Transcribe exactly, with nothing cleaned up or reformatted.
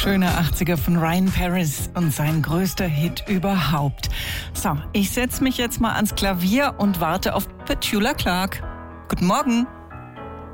wunderschöne achtziger von Ryan Paris und sein größter Hit überhaupt. So, ich setze mich jetzt mal ans Klavier und warte auf Petula Clark. Guten Morgen.